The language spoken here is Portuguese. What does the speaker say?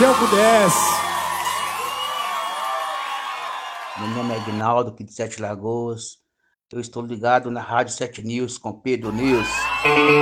se eu pudesse. Meu nome é Aguinaldo, aqui de Sete Lagoas. Eu estou ligado na Rádio 7 News com Pedro News.